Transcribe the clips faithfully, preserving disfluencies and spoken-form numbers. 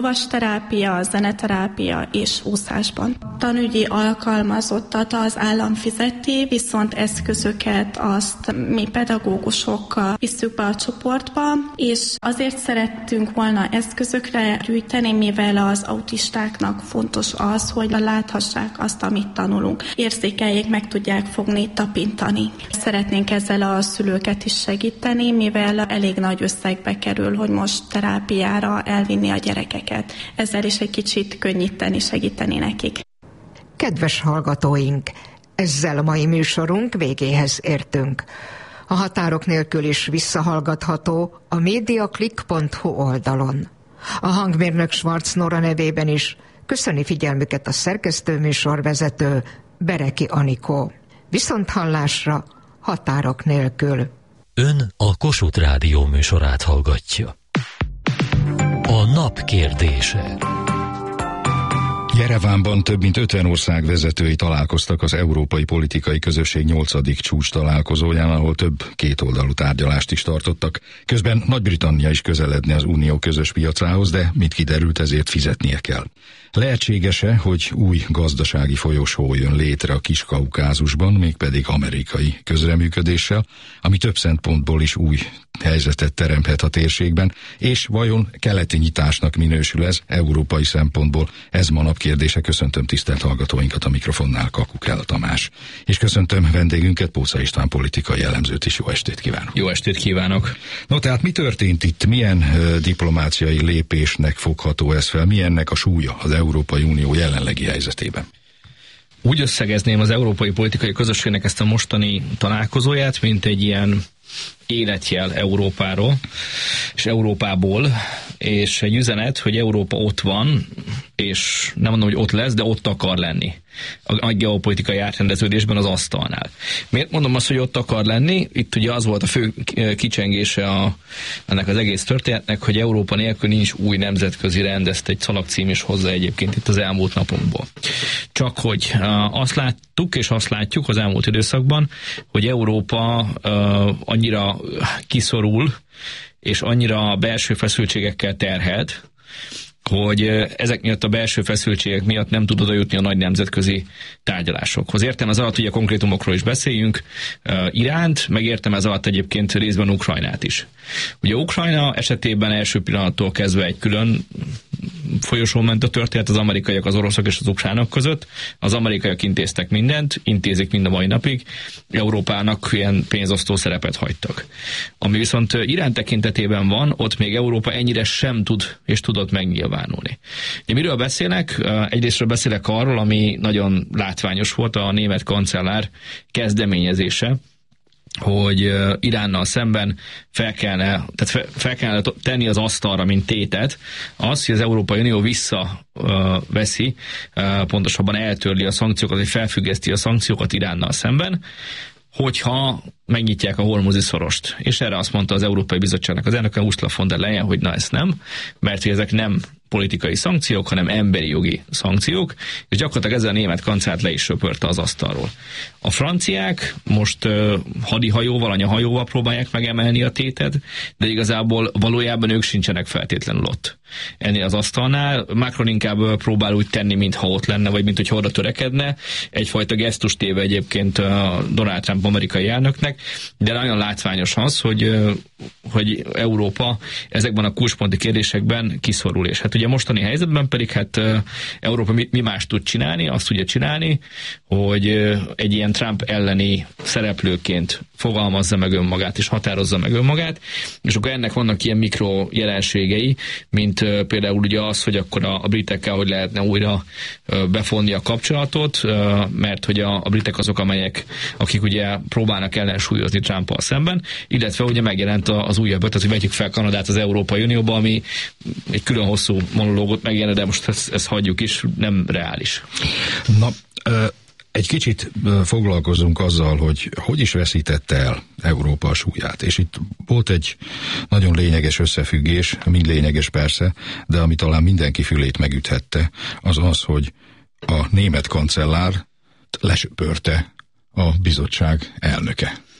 vasterápia, zeneterápia és úszásban. Tanügyi alkalmazottat az állam fizeti, viszont eszközöket azt mi pedagógusok visszük be a csoportba, és azért szerettünk volna eszközökre gyűjteni, mivel az autistáknak fontos az, hogy láthassák azt, amit tanulunk. Érzékeljék, meg tudják fogni, tapintani. Szeretnénk ezzel a szülőket is segíteni, mivel elég nagy összegbe kerül, hogy most terápiára elvinni a gyerekeket. Ezzel is egy kicsit könnyíteni, segíteni nekik. Kedves hallgatóink, ezzel a mai műsorunk végéhez értünk. A Határok nélkül is visszahallgatható a mediaclick pont hu oldalon. A hangmérnök Schwarz Nora nevében is köszöni figyelmüket a szerkesztő műsorvezető Bereki Anikó. Viszonthallásra, Határok nélkül. Ön a Kossuth Rádió műsorát hallgatja. A nap kérdése. Jerevánban több mint ötven ország vezetői találkoztak az Európai Politikai Közösség nyolcadik csúcs találkozóján, ahol több kétoldalú tárgyalást is tartottak. Közben Nagy-Britannia is közeledne az unió közös piacához, de mint kiderült, ezért fizetnie kell. Lehetséges-e, hogy új gazdasági folyosó jön létre a Kis-Kaukázusban, mégpedig amerikai közreműködéssel, ami több szempontból is új helyzetet teremthet a térségben, és vajon keleti nyitásnak minősül ez európai szempontból? Ez ma napkérdése. Köszöntöm tisztelt hallgatóinkat, a mikrofonnál Kakukella Tamás. És köszöntöm vendégünket, Póca István politikai elemzőt is. Jó estét kívánok! Jó estét kívánok! No, tehát mi történt itt? Milyen uh, diplomáciai lépésnek fogható ez fel? Milyennek a súlya az Európai Unió jelenlegi helyzetében? Úgy összegezném az Európai Politikai Közösségnek ezt a mostani találkozóját, mint egy ilyen életjel Európáról, és Európából, és egy üzenet, hogy Európa ott van, és nem mondom, hogy ott lesz, de ott akar lenni a geopolitikai átrendeződésben az asztalnál. Miért mondom azt, hogy ott akar lenni? Itt ugye az volt a fő kicsengése a, ennek az egész történetnek, hogy Európa nélkül nincs új nemzetközi rend, ezt egy szalagcím is hozzá egyébként itt az elmúlt napokból. Csak hogy uh, azt láttuk, és azt látjuk az elmúlt időszakban, hogy Európa uh, annyira kiszorul, és annyira belső feszültségekkel terhelt, hogy ezek miatt a belső feszültségek miatt nem tud oda jutni a nagy nemzetközi tárgyalásokhoz. Értem ez alatt, hogy a konkrétumokról is beszéljünk, uh, Iránt, meg értem ez alatt egyébként részben Ukrajnát is. Ugye Ukrajna esetében első pillanattól kezdve egy külön folyosón ment a történet az amerikaiak, az oroszok és az ukránok között. Az amerikaiak intéztek mindent, intézik mind a mai napig, Európának ilyen pénzosztó szerepet hagytak. Ami viszont Irán tekintetében van, ott még Európa ennyire sem tud és tudott megnyilvánulni. De miről beszélek? Egyrésztről beszélek arról, ami nagyon látványos volt, a német kancellár kezdeményezése, hogy Iránnal szemben fel kellene, tehát fel kellene tenni az asztalra, mint tétet, az, hogy az Európai Unió visszaveszi, pontosabban eltörli a szankciókat, vagy felfüggeszti a szankciókat Iránnal szemben, hogyha megnyitják a hormuzi szorost. És erre azt mondta az Európai Bizottságnak az elnöke, Ursula von der Leyen, hogy na ezt nem, mert hogy ezek nem politikai szankciók, hanem emberi jogi szankciók, és gyakorlatilag ezzel a német kancellát le is söpörte az asztalról. A franciák most uh, hadihajóval, anyahajóval próbálják megemelni a tétet, de igazából valójában ők sincsenek feltétlenül ott ennél az asztalnál. Macron inkább próbál úgy tenni, mintha ott lenne, vagy mint hogy oda törekedne. Egyfajta gesztus téve egyébként a Donald Trump amerikai elnöknek, de nagyon látványos az, hogy, hogy Európa ezekben a kulcsponti kérdésekben kiszorul. És hát ugye mostani helyzetben pedig hát Európa mi, mi más tud csinálni? Azt tudja csinálni, hogy egy ilyen Trump elleni szereplőként fogalmazza meg önmagát, és határozza meg önmagát, és akkor ennek vannak ilyen mikro jelenségei, mint például ugye az, hogy akkor a, a britekkel hogy lehetne újra befonni a kapcsolatot, mert hogy a, a britek azok, amelyek, akik ugye próbálnak ellensúlyozni Trumpal szemben, illetve ugye megjelent az újabb ötlet, hogy vegyük fel Kanadát az Európai Unióba, ami egy külön hosszú monológot megjelent, de most ezt, ezt hagyjuk is, nem reális. Na, ö- Egy kicsit foglalkozunk azzal, hogy hogy is veszítette el Európa a súlyát. És itt volt egy nagyon lényeges összefüggés, mind lényeges persze, de ami talán mindenki fülét megüthette, az az, hogy a német kancellár lesöpörte a bizottság elnöke.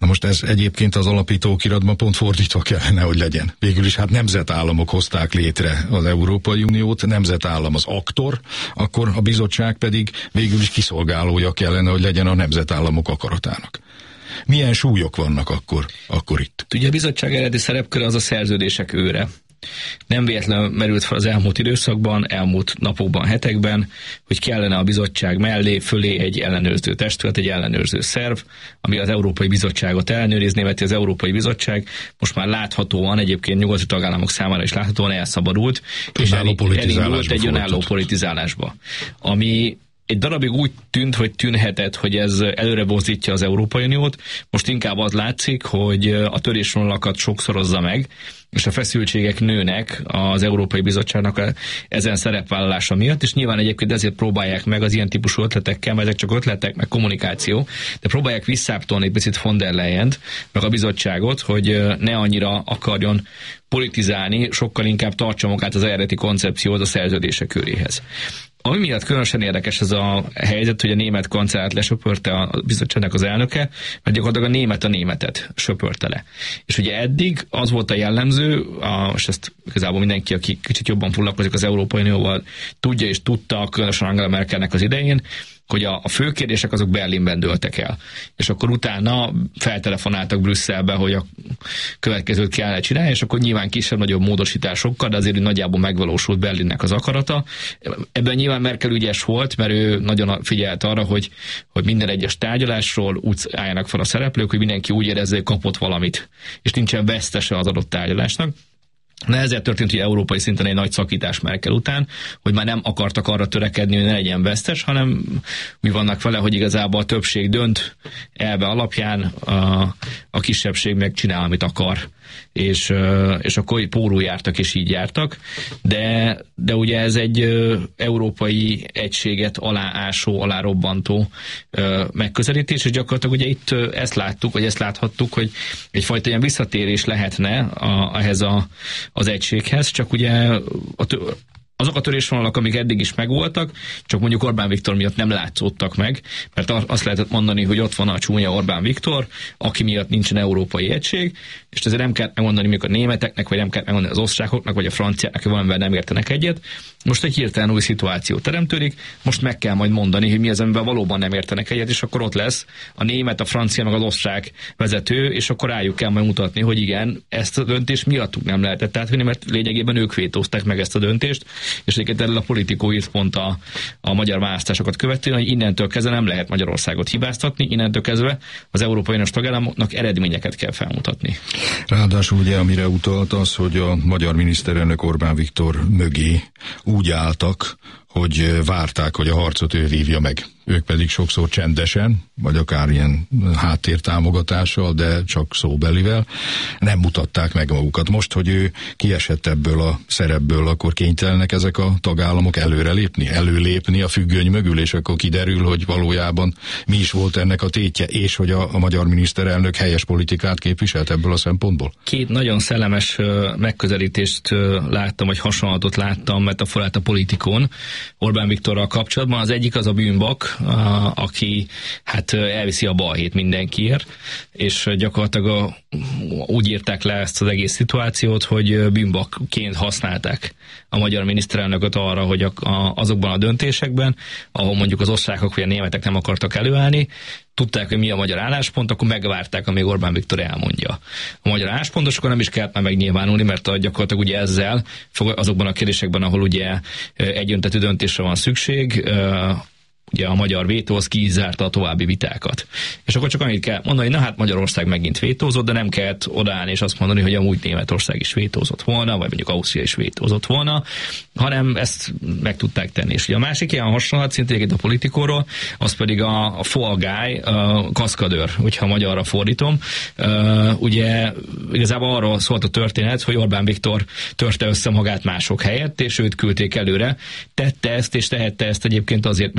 Na most ez egyébként az alapítókiratban pont fordítva kellene, hogy legyen. Végül is hát nemzetállamok hozták létre az Európai Uniót, nemzetállam az aktor, akkor a bizottság pedig végül is kiszolgálója kellene, hogy legyen a nemzetállamok akaratának. Milyen súlyok vannak akkor, akkor itt? Ugye a bizottság eredeti szerepköre az a szerződések őre. Nem véletlenül merült fel az elmúlt időszakban, elmúlt napokban, hetekben, hogy kellene a bizottság mellé, fölé egy ellenőrző testület, egy ellenőrző szerv, ami az Európai Bizottságot ellenőrizni, mert az Európai Bizottság most már láthatóan, egyébként nyugati tagállamok számára is láthatóan elszabadult, és elindult egy önálló politizálásba, ami egy darabig úgy tűnt, hogy tűnhetett, hogy ez előre mozdítja az Európai Uniót, most inkább az látszik, hogy a törésvonalakat sokszorozza meg, és a feszültségek nőnek az Európai Bizottságnak a, ezen szerepvállalása miatt, és nyilván egyébként ezért próbálják meg az ilyen típusú ötletekkel, mert ezek csak ötletek, meg kommunikáció, de próbálják visszáptolni egy picit von der Leyent, meg a bizottságot, hogy ne annyira akarjon politizálni, sokkal inkább tartsa magát az eredeti koncepciót a szerződések köréhez. Ami miatt különösen érdekes ez a helyzet, hogy a német kancellárt lesöpörte a bizottságnak az elnöke, mert gyakorlatilag a német a németet söpörte le. És ugye eddig az volt a jellemző, a, és ezt igazából mindenki, aki kicsit jobban foglalkozik az Európai Unióval, tudja és tudta, különösen Angela Merkelnek az idején, hogy a, a fő kérdések azok Berlinben dőltek el. És akkor utána feltelefonáltak Brüsszelbe, hogy a következőt kellene csinálni, és akkor nyilván kisebb-nagyobb módosításokkal, de azért nagyjából megvalósult Berlinnek az akarata. Ebben nyilván Merkel ügyes volt, mert ő nagyon figyelt arra, hogy, hogy minden egyes tárgyalásról úgy álljanak fel a szereplők, hogy mindenki úgy érezze, hogy kapott valamit, és nincsen vesztese az adott tárgyalásnak. De ezért történt, hogy európai szinten egy nagy szakítás Merkel után, hogy már nem akartak arra törekedni, hogy ne legyen vesztes, hanem mi vannak vele, hogy igazából a többség dönt elve alapján, a, a kisebbség meg csinál, amit akar. És, és akkor pórul jártak, és így jártak. De, de ugye ez egy európai egységet aláásó, alárobbantó megközelítés, és gyakorlatilag ugye itt ezt láttuk, vagy ezt láthattuk, hogy egyfajta ilyen visszatérés lehetne a, ehhez a, az egységhez, csak ugye a azok a törésvonalak, amik eddig is megvoltak, csak mondjuk Orbán Viktor miatt nem látszódtak meg, mert azt lehetett mondani, hogy ott van a csúnya Orbán Viktor, aki miatt nincsen európai egység, és ezért nem kell megmondani még a németeknek, vagy nem kell megmondani az osztrákoknak, vagy a franciáknak, akik valamivel nem értenek egyet. Most egy hirtelen új szituáció teremtődik, most meg kell majd mondani, hogy mi az, amiben valóban nem értenek egyet, és akkor ott lesz a német, a francia, meg az osztrák vezető, és akkor rájuk kell majd mutatni, hogy igen, ezt a döntést miattuk nem lehetett átvinni, mert lényegében ők vétózták meg ezt a döntést, és egyébként erről a Politikó írt pont a, a magyar választásokat követően, hogy innentől kezdve nem lehet Magyarországot hibáztatni, innentől kezdve az Európai Uniós tagállamoknak eredményeket kell felmutatni. Ráadásul ugye, amire utalt az, hogy a magyar miniszterelnök Orbán Viktor mögé úgy álltak, hogy várták, hogy a harcot ő vívja meg. Ők pedig sokszor csendesen, vagy akár ilyen háttértámogatással, de csak szóbelivel nem mutatták meg magukat. Most, hogy ő kiesett ebből a szerepből, akkor kénytelenek ezek a tagállamok előrelépni, előlépni a függöny mögül, és akkor kiderül, hogy valójában mi is volt ennek a tétje, és hogy a, a magyar miniszterelnök helyes politikát képviselt ebből a szempontból. Két nagyon szellemes megközelítést láttam, vagy hasonlatot láttam metaforát a Politikón Orbán Viktorral kapcsolatban. Az egyik az a bűnbak, A, aki hát elviszi a balhét mindenkiért, és gyakorlatilag a, úgy írták le ezt az egész szituációt, hogy bűnbakként használták a magyar miniszterelnököt arra, hogy a, a, azokban a döntésekben, ahol mondjuk az osztrákok vagy a németek nem akartak előállni, tudták, hogy mi a magyar álláspont, akkor megvárták, amíg Orbán Viktor elmondja. A magyar álláspontos, akkor nem is kellett már megnyilvánulni, mert gyakorlatilag ugye ezzel azokban a kérdésekben, ahol ugye egyöntetű döntésre van szükség, ugye a magyar vétó az kizárta a további vitákat. És akkor csak annyit kell mondani, hogy na hát Magyarország megint vétózott, de nem kellett odaállni és azt mondani, hogy amúgy Németország is vétózott volna, vagy mondjuk Ausztria is vétózott volna, hanem ezt meg tudták tenni. És ugye a másik ilyen hasonlat, szintén a Politikóról, az pedig a, a fall guy, a kaszkadőr, hogyha magyarra fordítom. Uh, ugye igazából arról szólt a történet, hogy Orbán Viktor törte össze magát mások helyett, és őt küldték előre. Tette ezt, és tehette ezt egyébként azért, mert kétharmad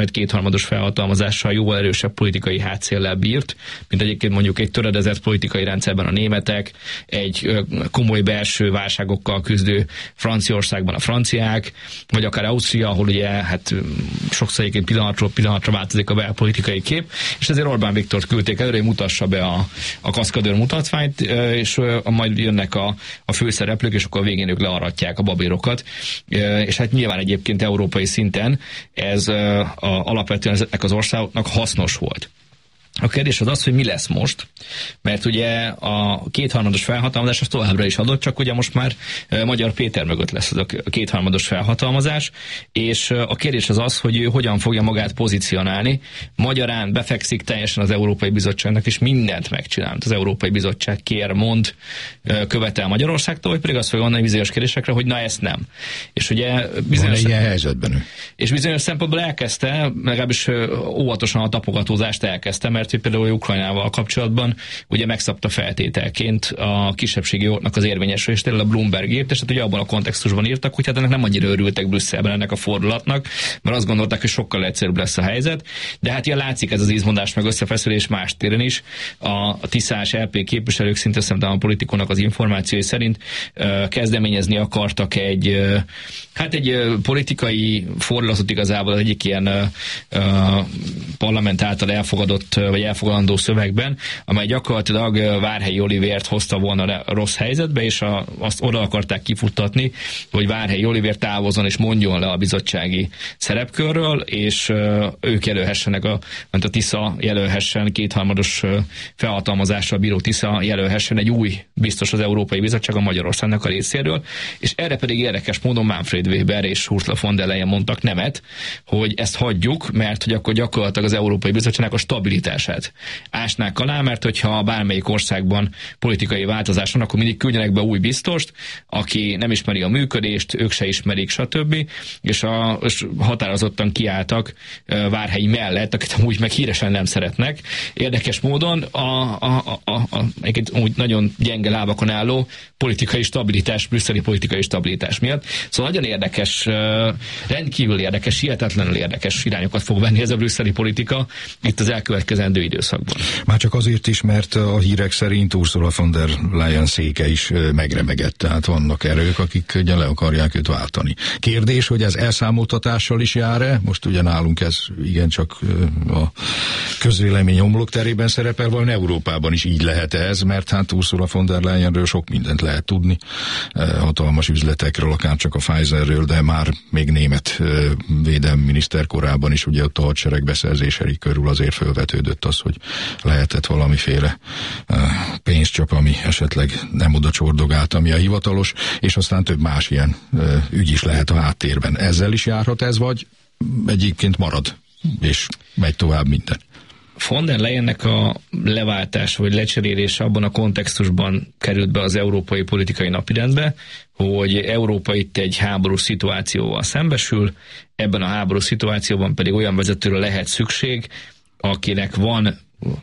kétharmados felhatalmazással jóval erősebb politikai hátszéllel bírt, mint egyébként mondjuk egy töredezett politikai rendszerben a németek, egy komoly belső válságokkal küzdő Franciaországban a franciák, vagy akár Ausztria, ahol ugye hát sokszor egyébként pillanatról pillanatra változik a belpolitikai kép, és ezért Orbán Viktort küldték előre, hogy mutassa be a, a kaszkadőr mutatványt, és majd jönnek a, a főszereplők, és akkor a végén ők learatják a babérokat, és hát nyilván egyébként európai szinten ez a, alapvetően ezeknek az országoknak hasznos volt. A kérdés az az, hogy mi lesz most, mert ugye a kétharmados felhatalmazás az továbbra is adott, csak ugye most már Magyar Péter mögött lesz az a kétharmados felhatalmazás, és a kérdés az az, hogy ő hogyan fogja magát pozícionálni. Magyarán befekszik teljesen az Európai Bizottságnak, és mindent megcsinál. Az Európai Bizottság kér, mond, követel Magyarországtól, vagy pedig azt fogja mondani bizonyos kérdésekre, hogy na ezt nem. És ugye bizonyos, van ilyen helyzetben ő. És bizonyos szempontból elkezdte, legalábbis óvatosan a tapogatózást elkezdte, mert hogy például Ukrajnával kapcsolatban ugye megszabta feltételként a kisebbségi jogoknak az érvényesülést, a Bloomberg írt, és hát ugye abban a kontextusban írtak, hogy hát ennek nem annyira örültek Brüsszelben ennek a fordulatnak, mert azt gondolták, hogy sokkal egyszerűbb lesz a helyzet, de hát ilyen látszik ez az izmondás meg összefeszülés más téren is. A, a tiszás el pé képviselők szinte szerintem a Politiconak az információi szerint uh, kezdeményezni akartak egy uh, hát egy uh, politikai fordulatot igazából az egyik ilyen uh, uh, parlament által elfogadott vagy elfogadandó szövegben, amely gyakorlatilag Várhelyi Olivért hozta volna a rossz helyzetbe, és a, azt oda akarták kifuttatni, hogy Várhelyi Olivér távozzon és mondjon le a bizottsági szerepkörről, és uh, ők jelölhessenek, a, mert a Tisza jelölhessen, kétharmados uh, felhatalmazással bíró Tisza jelölhessen egy új biztos az Európai Bizottság a Magyarországnak a részéről, és erre pedig érdekes módon Manfred Weber és Ursula von der Leyen mondtak nemet, hogy ezt hagyjuk, mert hogy akkor gyakorlatilag az Európai Bizottságnak a stabilitását ásnák alá, mert hogyha bármelyik országban politikai változás van, akkor mindig küldjenek be új biztost, aki nem ismeri a működést, ők se ismerik, stb. És, a, és határozottan kiálltak Várhelyi mellett, akit amúgy meg híresen nem szeretnek. Érdekes módon a, a, a, a, a úgy nagyon gyenge lábakon álló politikai stabilitás, brüsszeli politikai stabilitás miatt. Szóval nagyon érdekes, rendkívül érdekes, hihetetlenül érdekes irányokat fog venni ez a brüsszeli politika itt az elkövetkezendő időszakban. Már csak azért is, mert a hírek szerint Ursula von der Leyen széke is megremegett, tehát vannak erők, akik ugye le akarják őt váltani. Kérdés, hogy ez elszámoltatással is jár-e? Most ugye nálunk ez igencsak a közvélemény homlokterében szerepel, vagy Európában is így lehet ez, mert hát Ursula von der Leyenről sok mindent lehet tudni, hatalmas üzletekről, akár csak a Pfizerről, de már még német védelmi miniszter korában is ugye ott a hadsereg beszerzései körül azért felvetődött az, hogy lehetett valamiféle pénzcsap, ami esetleg nem oda csordogált, ami a hivatalos, és aztán több más ilyen ügy is lehet a háttérben. Ezzel is járhat ez, vagy egyébként marad, és megy tovább minden? Von der Leyennek a leváltás vagy lecserélése abban a kontextusban került be az európai politikai napirendbe, hogy Európa itt egy háborús szituációval szembesül, ebben a háborús szituációban pedig olyan vezetőre lehet szükség, akinek van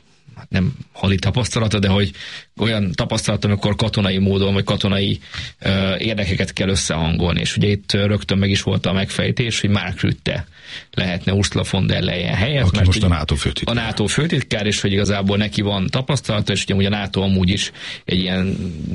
nem hadi tapasztalata, de hogy olyan tapasztalat, amikor katonai módon, vagy katonai uh, érdekeket kell összehangolni. És ugye itt rögtön meg is volt a megfejtés, hogy Mark Rutte lehetne Ursula von der Leyen helyett. Aki mert most a NATO főtitkár. A NATO főtitkár, és hogy igazából neki van tapasztalata, és ugye a NATO amúgy is egy ilyen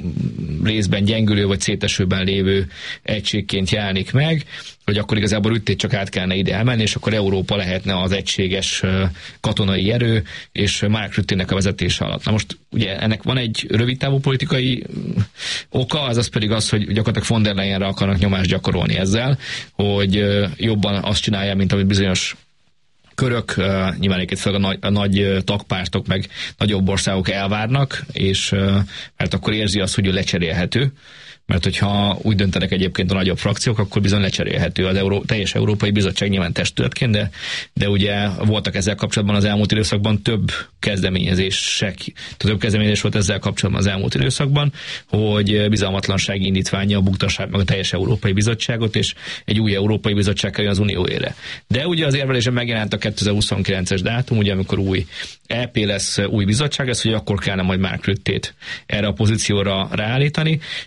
részben gyengülő, vagy szétesőben lévő egységként jelenik meg, hogy akkor igazából Ruttét csak át kellene ide elmenni, és akkor Európa lehetne az egységes katonai erő, és Mark Ruttének a vezetése alatt. Na most ugye ennek van egy rövidtávú politikai oka, az az pedig az, hogy gyakorlatilag von der Leyenre akarnak nyomást gyakorolni ezzel, hogy jobban azt csinálja, mint amit bizonyos körök, nyilván egyébként fel a nagy, a nagy tagpártok meg nagyobb országok elvárnak, és mert akkor érzi azt, hogy ő lecserélhető, mert hogyha úgy döntenek egyébként a nagyobb frakciók, akkor bizony lecserélhető az Euró, teljes Európai Bizottság nyilván testületként, de, de ugye voltak ezzel kapcsolatban az elmúlt időszakban több kezdeményezések, több kezdeményezés volt ezzel kapcsolatban az elmúlt időszakban, hogy bizalmatlansági indítvánnyal buktassák meg a teljes Európai Bizottságot, és egy új Európai Bizottság kerül az Unióére. De ugye az érvelésen megjelent a kétezer-huszonkilences dátum, ugye amikor új é pé lesz, új bizottság lesz, hogy akkor kellene majd Mark Ruttét erre a pozícióra ráállítani, csak ugye a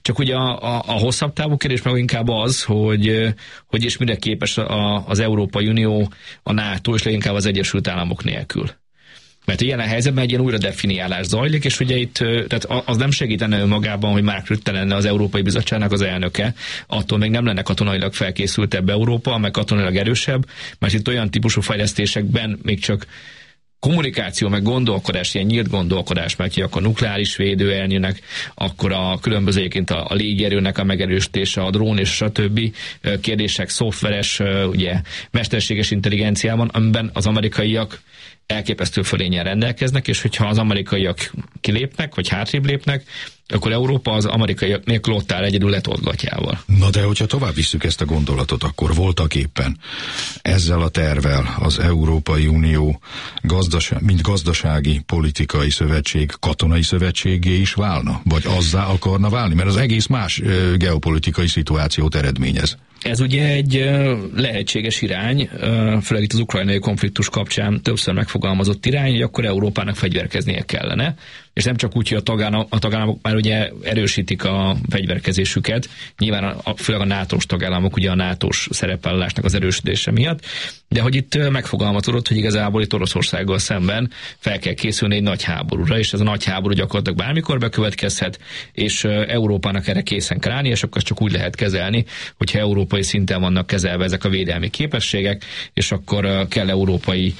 a, a, a hosszabb távú kérdés meg inkább az, hogy, hogy és mire képes a, az Európai Unió, a NATO és leginkább az Egyesült Államok nélkül. Mert ilyen helyzetben egy ilyen újra definiálás zajlik, és ugye itt tehát az nem segítene önmagában, hogy Mark Rutte lenne az Európai Bizottságnak az elnöke, attól még nem lenne katonailag felkészültebb Európa, meg katonailag erősebb, mert itt olyan típusú fejlesztésekben még csak kommunikáció, meg gondolkodás, ilyen nyílt gondolkodás, mert hogy akkor nukleáris védőernyőnek, akkor a különböző egyébként a, a légierőnek a megerősítése, a drón és a többi kérdések, szoftveres, ugye mesterséges intelligenciában, amiben az amerikaiak elképesztő fölényen rendelkeznek, és hogyha az amerikaiak kilépnek, vagy hátrébb lépnek, akkor Európa az amerikaiak nélkül ott áll egyedül letolgatjával. Na de hogyha tovább visszük ezt a gondolatot, akkor voltak éppen ezzel a tervvel az Európai Unió gazdaság, mint gazdasági, politikai szövetség, katonai szövetségé is válna? Vagy azzá akarna válni? Mert az egész más uh, geopolitikai szituációt eredményez. Ez ugye egy lehetséges irány, főleg itt az ukrajnai konfliktus kapcsán többször megfogalmazott irány, hogy akkor Európának fegyverkeznie kellene, és nem csak úgy, hogy a, tagállam, a tagállamok már ugye erősítik a fegyverkezésüket, nyilván a, főleg a nátós tagállamok ugye a nátós szerepvállalásnak az erősítése miatt, de hogy itt megfogalmazódott, hogy igazából itt Oroszországgal szemben fel kell készülni egy nagy háborúra, és ez a nagy háború gyakorlatilag bármikor bekövetkezhet, és Európának erre készen kell állni, és akkor csak úgy lehet kezelni, hogyha európai szinten vannak kezelve ezek a védelmi képességek, és akkor kell európai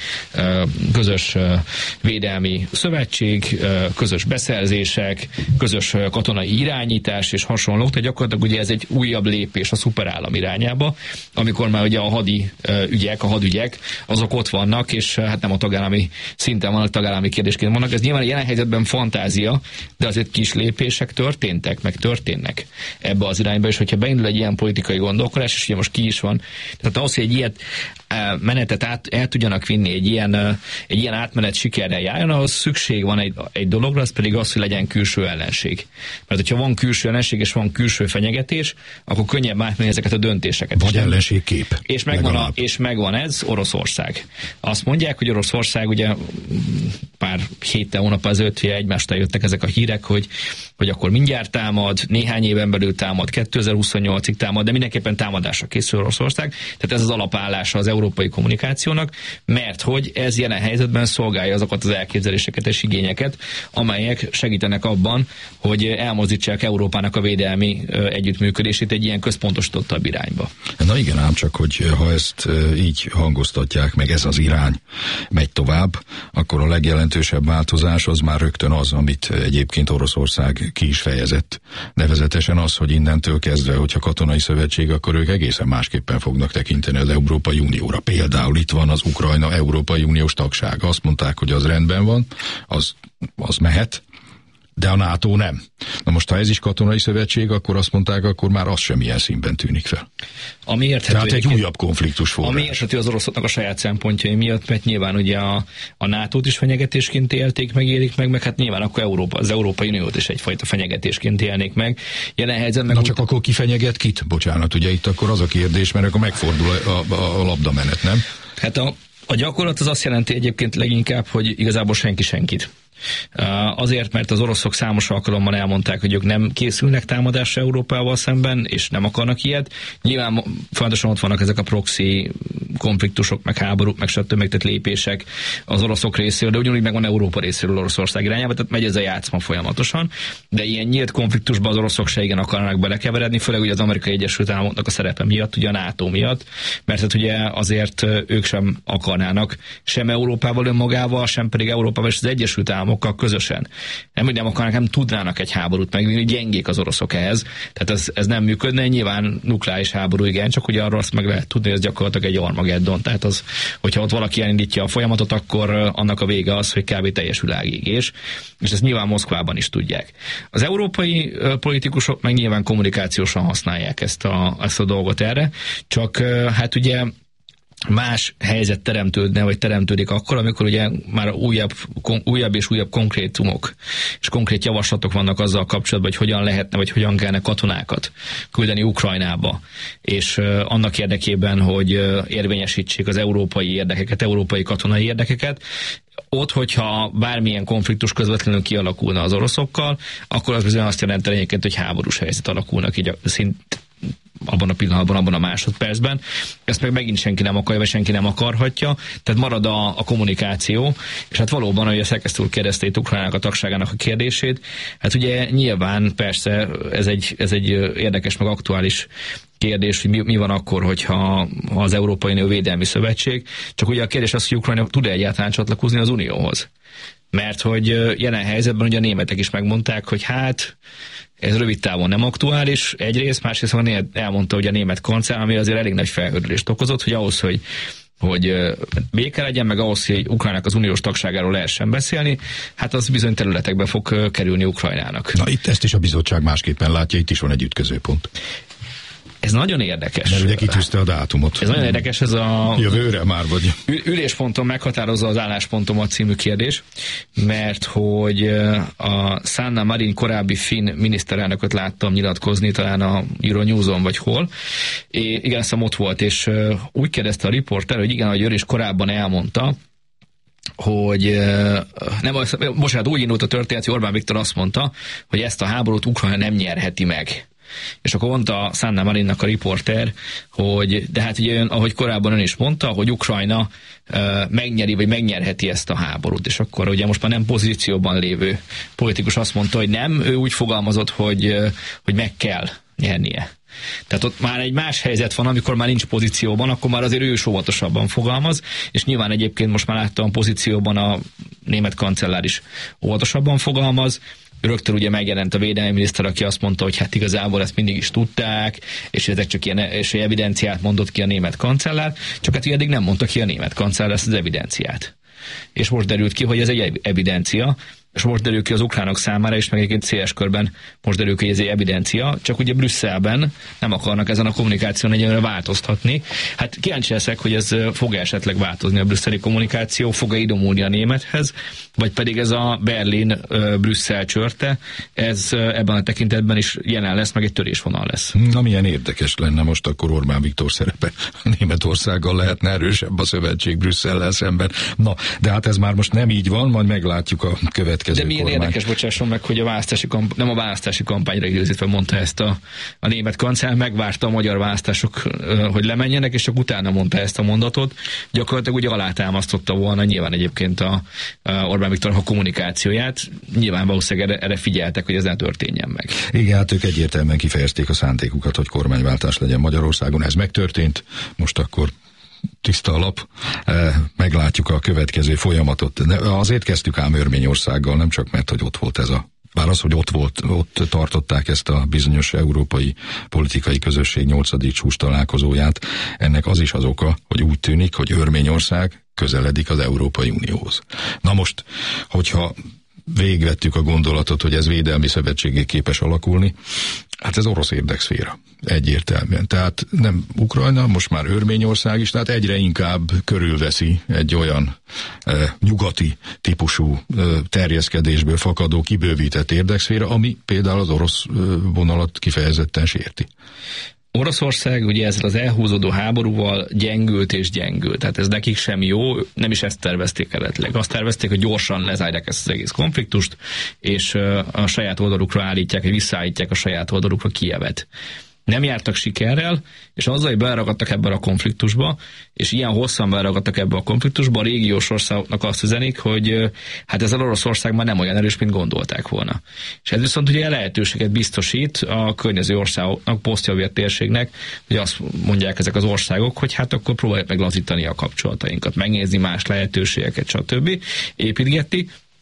közös védelmi szövetség, közös beszerzések, közös katonai irányítás és hasonlók, tehát gyakorlatilag ugye ez egy újabb lépés a szuperállam irányába, amikor már ugye a hadi ügyek, a hadügyek, azok ott vannak, és hát nem a tagállami szinten van, a tagállami kérdésként vannak. Ez nyilván jelen helyzetben fantázia, de azért kis lépések történtek, meg történnek ebbe az irányba, és hogyha beindul egy ilyen politikai gondolkodás, és ugye most ki is van, tehát ahhoz, hogy egy ilyet menetet át, el tudjanak vinni, egy ilyen, egy ilyen átmenet sikerrel járjon, ahhoz szükség van egy, egy dologra, az pedig az, hogy legyen külső ellenség. Mert hogyha van külső ellenség és van külső fenyegetés, akkor könnyebb átmenni ezeket a döntéseket. Vagy ellenségkép. És megvan, a, és megvan ez, Oroszország. Azt mondják, hogy Oroszország ugye pár héttel, hónap ezelőtt egymástól jöttek ezek a hírek, hogy, hogy akkor mindjárt támad, néhány éven belül támad, kétezer-huszonnyolcig támad, de mindenképpen támadásra készül Oroszország. Tehát ez az alapállása az európai kommunikációnak, mert hogy ez jelen helyzetben szolgálja azokat az elképzeléseket és igényeket, amelyek segítenek abban, hogy elmozdítsák Európának a védelmi együttműködését egy ilyen központosítottabb irányba. Na igen, ám csak, hogy ha ezt így hangoztatják, meg ez az irány megy tovább, akkor a legjelentősebb változás az már rögtön az, amit egyébként Oroszország ki is fejezett. Nevezetesen az, hogy innentől kezdve, hogyha katonai szövetség, akkor ők egészen másképpen fognak tekinteni az Európai Unióra. Például itt van az Ukrajna Európai Uniós tagság. Azt mondták, hogy az rendben van, az, az mehet, de a NATO nem. Na most, ha ez is katonai szövetség, akkor azt mondták, akkor már az sem ilyen színben tűnik fel. Ami érthető, Tehát egy újabb konfliktus forrás. Ami érthető az oroszoknak a saját szempontjai miatt, mert nyilván ugye a, a nátót is fenyegetésként élték, meg élik meg, meg hát nyilván akkor Európa, az Európai Uniót is egyfajta fenyegetésként élnék meg. Jelen helyzetben Na csak ut- akkor ki fenyeget kit? Bocsánat, ugye itt akkor az a kérdés, mert akkor megfordul a, a, a labdamenet, nem? Hát a, a gyakorlat az azt jelenti egyébként leginkább, hogy igazából senki senkit. Azért, mert az oroszok számos alkalommal elmondták, hogy ők nem készülnek támadásra Európával szemben, és nem akarnak ilyet. Nyilván fontosan ott vannak ezek a proxy konfliktusok, meg háborúk, meg stb. Tehát lépések az oroszok részéről, de ugyanúgy megvan Európa részéről Oroszország irányába, tehát megy ez a játszma folyamatosan. De ilyen nyílt konfliktusban az oroszok se igen akarnak belekeveredni, főleg ugye az Amerikai Egyesült Államoknak a szerepe miatt, ugye a NATO miatt, mert hát ugye azért ők sem akarnának sem Európával önmagával, sem pedig Európával és az Egyesült Államokkal közösen. Nem, hogy nem akarnak, nem tudnának egy háborút megvinni, gyengék az oroszok ehhez. Tehát ez, ez nem működne, nyilván nukleáris háború, igen, csak ugye arról azt meg lehet tudni, hogy ez gyakorlatilag egy Armageddon. Tehát az, hogyha ott valaki elindítja a folyamatot, akkor annak a vége az, hogy kb. Teljes világégés. És ezt nyilván Moszkvában is tudják. Az európai politikusok meg nyilván kommunikációsan használják ezt a, ezt a dolgot erre, csak hát ugye más helyzet teremtődne, vagy teremtődik akkor, amikor ugye már újabb, újabb és újabb konkrétumok és konkrét javaslatok vannak azzal kapcsolatban, hogy hogyan lehetne, vagy hogyan kellene katonákat küldeni Ukrajnába, és uh, annak érdekében, hogy uh, érvényesítsék az európai érdekeket, európai katonai érdekeket. Ott, hogyha bármilyen konfliktus közvetlenül kialakulna az oroszokkal, akkor az bizony azt jelenteni egyébként, hogy háborús helyzet alakulnak így a szint abban a pillanatban, abban a másodpercben. Ezt meg megint senki nem akarja, vagy senki nem akarhatja, tehát marad a, a kommunikáció, és hát valóban, ahogy a szerkesztő úr kérdezte itt Ukrajnának a tagságának a kérdését, hát ugye nyilván persze ez egy, ez egy érdekes, meg aktuális kérdés, hogy mi, mi van akkor, hogyha ha az Európai Unió Védelmi Szövetség, csak ugye a kérdés az, hogy Ukrajna tud-e egyáltalán csatlakozni az Unióhoz. Mert hogy jelen helyzetben ugye a németek is megmondták, hogy hát ez rövid távon nem aktuális, egyrészt, másrészt elmondta, hogy a német kancellár, ami azért elég nagy felhődülést okozott, hogy ahhoz, hogy, hogy béke legyen, meg ahhoz, hogy Ukrajnának az uniós tagságáról lehessen beszélni, hát az bizony területekbe fog kerülni Ukrajnának. Na itt ezt is a bizottság másképpen látja, itt is van egy ütközőpont. Ez nagyon érdekes. Mert ugye kitűzte a dátumot. Ez nagyon érdekes, ez a... Jövőre már vagy. Ülésponton meghatározza az álláspontomat című kérdés, mert hogy a Sanna Marin korábbi finn miniszterelnököt láttam nyilatkozni, talán a Euronews-on vagy hol. É, igen, azt ott volt, és úgy kérdezte a riporter, hogy igen, ahogy ő is korábban elmondta, hogy nem, bocsánat, úgy indult a történet, hogy Orbán Viktor azt mondta, hogy ezt a háborút Ukrajna nem nyerheti meg. És akkor mondta Sanna Marinnak a riporter, hogy de hát ugye ön, ahogy korábban ön is mondta, hogy Ukrajna uh, megnyeri, vagy megnyerheti ezt a háborút. És akkor ugye most már nem pozícióban lévő politikus azt mondta, hogy nem, ő úgy fogalmazott, hogy, uh, hogy meg kell nyernie. Tehát ott már egy más helyzet van, amikor már nincs pozícióban, akkor már azért ő is óvatosabban fogalmaz, és nyilván egyébként most már láttam pozícióban a német kancellár is óvatosabban fogalmaz. Rögtön ugye megjelent a védelmi miniszter, aki azt mondta, hogy hát igazából ezt mindig is tudták, és ezek csak ilyen és evidenciát mondott ki a német kancellár, csak hát eddig nem mondta ki a német kancellár ezt az evidenciát. És most derült ki, hogy ez egy evidencia, és most derül ki az ukránok számára, és meg egyébként széles körben most derül ki, hogy ez egy evidencia, csak ugye Brüsszelben nem akarnak ezen a kommunikáción egyenlőre változtatni. Hát kíváncsi leszek, hogy ez fog esetleg változni a brüsszeli kommunikáció, fog-e idomulni a némethez, vagy pedig ez a Berlin-Brüsszel csörte, ez ebben a tekintetben is jelen lesz, meg egy törésvonal lesz. Na milyen érdekes lenne most akkor Orbán Viktor szerepe. Németországgal lehetne erősebb a szövetség Brüsszellel szemben. Na, de hát ez már most nem így van, majd meglátjuk a következő De milyen kormány. Érdekes, bocsásson meg, hogy a választási kamp- nem a választási kampányra időzítve mondta ezt a, a német kancellár, megvárta a magyar választások, hogy lemenjenek, és csak utána mondta ezt a mondatot. Gyakorlatilag ugye alátámasztotta volna nyilván egyébként a, a Orbán Viktornak a kommunikációját. Nyilván valószínűleg erre, erre figyeltek, hogy ez ne történjen meg. Igen, hát ők egyértelműen kifejezték a szándékukat, hogy kormányváltás legyen Magyarországon. Ez megtörtént, most akkor tiszta a lap, meglátjuk a következő folyamatot. Azért kezdtük ám Örményországgal, nem csak mert, hogy ott volt ez a bár az, hogy ott volt, ott tartották ezt a bizonyos európai politikai közösség nyolcadik csúcs találkozóját, ennek az is az oka, hogy úgy tűnik, hogy Örményország közeledik az Európai Unióhoz. Na most, hogyha végigvettük a gondolatot, hogy ez védelmi szövetségé képes alakulni, hát ez orosz érdekszféra. Egyértelműen. Tehát nem Ukrajna, most már Örményország is, tehát egyre inkább körülveszi egy olyan e, nyugati típusú e, terjeszkedésből fakadó kibővített érdekszféra, ami például az orosz e, vonalat kifejezetten sérti. Oroszország ugye ezzel az elhúzódó háborúval gyengült és gyengült. Tehát ez nekik sem jó, nem is ezt tervezték eredetileg. Azt tervezték, hogy gyorsan lezárják ezt az egész konfliktust, és a saját oldalukra állítják, vagy visszaállítják a saját oldalukra Kijevet. Nem jártak sikerrel, és azzal, hogy beleragadtak ebbe a konfliktusba, és ilyen hosszan beleragadtak ebbe a konfliktusba, a régiós országoknak azt üzenik, hogy hát ez az Oroszország már nem olyan erős, mint gondolták volna. És ez viszont ugye lehetőséget biztosít a környező országoknak, posztjavért térségnek, hogy azt mondják ezek az országok, hogy hát akkor próbáljuk meg lazítani a kapcsolatainkat, megnézni más lehetőségeket, stb. Építgetni.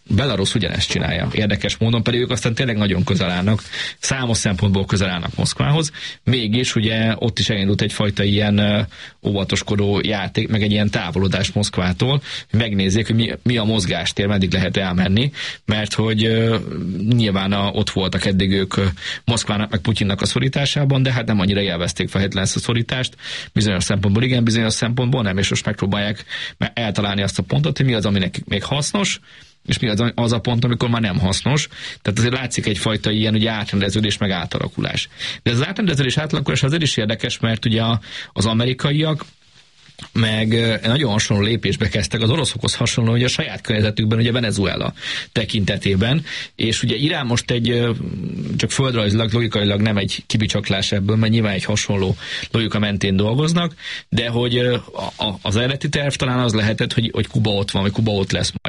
Belarus ugyanezt csinálja, érdekes módon, pedig ők aztán tényleg nagyon közel állnak, számos szempontból közel állnak Moszkvához, mégis ugye ott is elindult egyfajta ilyen óvatoskodó játék, meg egy ilyen távolodás Moszkvától, hogy megnézzék, hogy mi, mi a mozgástér, meddig lehet elmenni, mert hogy uh, nyilván a, ott voltak eddig ők uh, Moszkvának meg Putyinnak a szorításában, de hát nem annyira élvezték feltétlenül ezt a szorítást, bizonyos szempontból igen, bizonyos szempontból nem, és most megpróbálják eltalálni azt a pontot, hogy mi az, ami nekik még hasznos, és mi az, az a pont, amikor már nem hasznos. Tehát azért látszik egyfajta ilyen ugye átrendeződés, meg átalakulás. De ez az átrendeződés, átalakulás azért is érdekes, mert ugye az amerikaiak meg nagyon hasonló lépésbe kezdtek az oroszokhoz hasonló, ugye a saját környezetükben, ugye Venezuela tekintetében, és ugye Irán most egy, csak földrajzilag, logikailag nem egy kibicsaklás ebből, mert nyilván egy hasonló logika mentén dolgoznak, de hogy az eredeti terv talán az lehetett, hogy, hogy Kuba ott van, vagy Kuba ott lesz majd.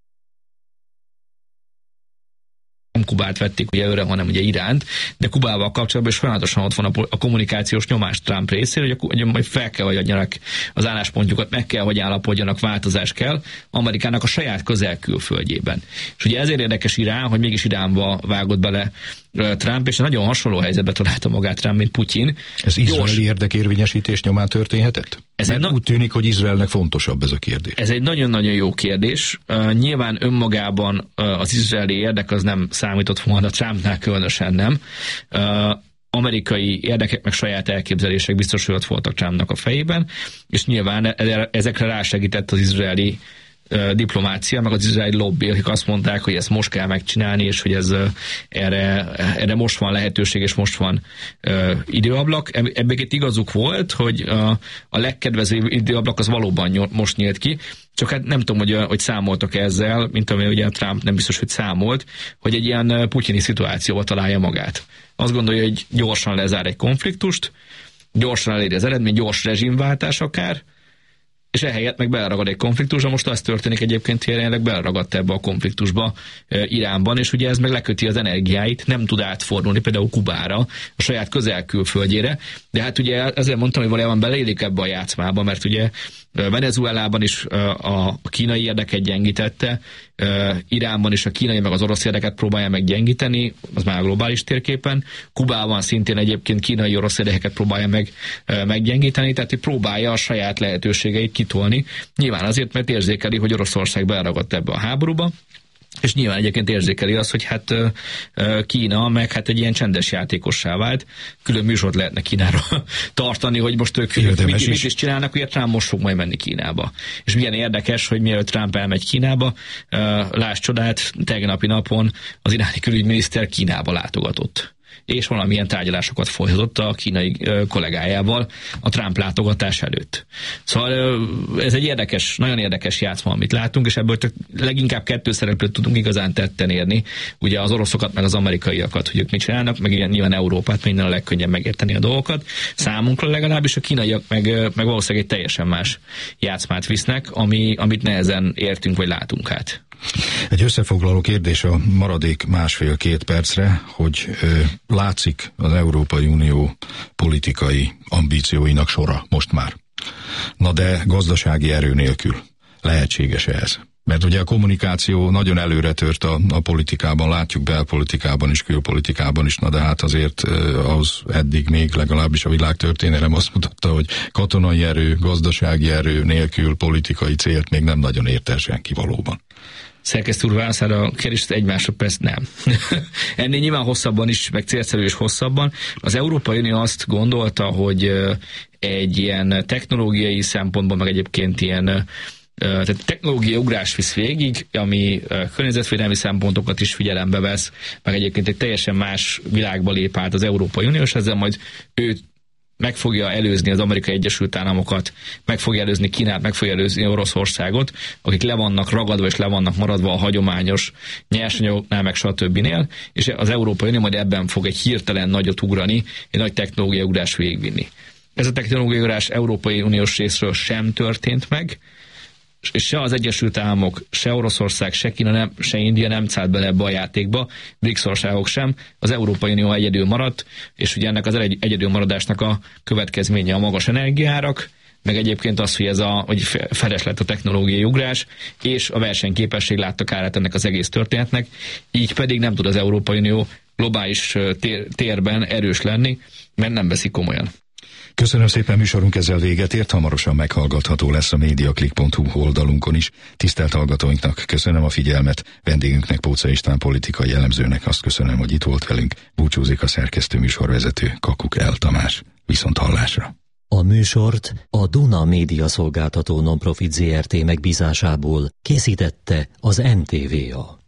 Nem Kubát vették ugye őre, hanem ugye Iránt, de Kubával kapcsolatban is folyamatosan ott van a, a kommunikációs nyomás Trump részéről, hogy, hogy majd fel kell, hogy adjanak az álláspontjukat, meg kell, hogy állapodjanak, változás kell Amerikának a saját közel-külföldjében. És ugye ezért érdekes Irán, hogy mégis Iránba vágott bele Trump, és nagyon hasonló helyzetbe találta magát Trump, mint Putyin. Ez izraeli érdekérvényesítés nyomán történhetett? Ez Mert úgy tűnik, hogy Izraelnek fontosabb ez a kérdés. Ez egy nagyon-nagyon jó kérdés. Uh, nyilván önmagában uh, az izraeli érdek az nem számított volna, Trumpnál különösen nem. Uh, amerikai érdekek, meg saját elképzelések biztos, hogy ott voltak Trumpnak a fejében, és nyilván ezekre rásegített az izraeli diplomácia, meg az izraeli lobby, akik azt mondták, hogy ezt most kell megcsinálni, és hogy ez erre, erre most van lehetőség, és most van uh, időablak. Ebből itt igazuk volt, hogy uh, a legkedvezőbb időablak az valóban ny- most nyílt ki, csak hát nem tudom, hogy, hogy számoltak ezzel, mint amely ugye Trump nem biztos, hogy számolt, hogy egy ilyen putyini szituációba találja magát. Azt gondolja, hogy gyorsan lezár egy konfliktust, gyorsan eléri az eredmény, gyors rezsimváltás akár, és ehelyett meg beleragad egy konfliktusba. Most az történik egyébként, hogy jelenleg beleragadt ebbe a konfliktusba e, Iránban, és ugye ez meg leköti az energiáit, nem tud átfordulni például Kubára, a saját közel-külföldjére, de hát ugye ezért mondtam, hogy valójában beleélik ebbe a játszmába, mert ugye Venezuelában is a kínai érdeket gyengítette, Iránban is a kínai meg az orosz érdeket próbálja meggyengíteni, az már a globális térképen, Kubában szintén egyébként kínai orosz érdeket próbálja meg meggyengíteni, tehát próbálja a saját lehetőségeit kitolni. Nyilván azért, mert érzékeli, hogy Oroszország beleragadt ebbe a háborúba, és nyilván egyébként érzékeli azt, hogy hát Kína meg hát egy ilyen csendes játékossá vált. Külön műsort lehetne Kínára tartani, hogy most ők mit, mit, mit is csinálnak, hogy Trump most fog majd menni Kínába. És milyen érdekes, hogy mielőtt Trump elmegy Kínába, láss csodát, tegnapi napon az iráni külügyminiszter Kínába látogatott, és valamilyen tárgyalásokat folytatott a kínai kollégájával a Trump látogatás előtt. Szóval ez egy érdekes, nagyon érdekes játszma, amit látunk, és ebből leginkább kettő szereplőt tudunk igazán tetten érni, ugye az oroszokat, meg az amerikaiakat, hogy ők mit csinálnak, meg ilyen nyilván Európát, minden a legkönnyebb megérteni a dolgokat. Számunkra legalábbis a kínaiak meg, meg valószínűleg egy teljesen más játszmát visznek, ami, amit nehezen értünk, vagy látunk át. Egy összefoglaló kérdés a maradék másfél-két percre, hogy ö, látszik az Európai Unió politikai ambícióinak sora most már. Na de gazdasági erő nélkül lehetséges ez? Mert ugye a kommunikáció nagyon előre tört a, a politikában, látjuk belpolitikában is, külpolitikában is, na de hát azért az eddig még legalábbis a világtörténelem azt mutatta, hogy katonai erő, gazdasági erő nélkül politikai célt még nem nagyon ért el senki valóban. Szerkesztő úr válaszára a kérdést egy másodperc nem. Ennél nyilván hosszabban is, meg célszerű és hosszabban. Az Európai Unió azt gondolta, hogy egy ilyen technológiai szempontból, meg egyébként ilyen tehát technológiai ugrás visz végig, ami környezetvédelmi szempontokat is figyelembe vesz, meg egyébként egy teljesen más világba lép át az Európai Unió, és ezzel majd ő meg fogja előzni az Amerikai Egyesült Államokat, meg fogja előzni Kínát, meg fogja előzni Oroszországot, akik le vannak ragadva és le vannak maradva a hagyományos nyersanyagoknál, meg stb. És az Európai Unió majd ebben fog egy hirtelen nagyot ugrani, egy nagy technológiai ugrás végigvinni. Ez a technológiai ugrás Európai Uniós részről sem történt meg, és se az Egyesült Államok, se Oroszország, se Kína, nem, se India nem szállt bele ebbe a játékba, BRICS országok sem, az Európai Unió egyedül maradt, és ugye ennek az egy, egyedül maradásnak a következménye a magas energiaárak, meg egyébként az, hogy ez a, hogy feles lett a technológiai ugrás, és a versenyképesség látta kárát ennek az egész történetnek, így pedig nem tud az Európai Unió globális tér, térben erős lenni, mert nem veszik komolyan. Köszönöm szépen, műsorunk ezzel véget ért, hamarosan meghallgatható lesz a mediaclick pont hu oldalunkon is. Tisztelt hallgatóinknak köszönöm a figyelmet, vendégünknek, Póca István politikai elemzőnek azt köszönöm, hogy itt volt velünk. Búcsúzik a szerkesztő műsorvezető, Kakuk El Tamás. Viszont hallásra! A műsort a Duna Média Szolgáltató Nonprofit Zé Er Té megbízásából készítette az em té vé á.